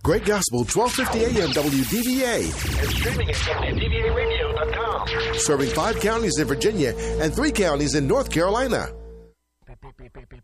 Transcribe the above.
Great Gospel, 1250 AM WDVA. And streaming at WDVAradio.com. Serving 5 counties in Virginia and 3 counties in North Carolina.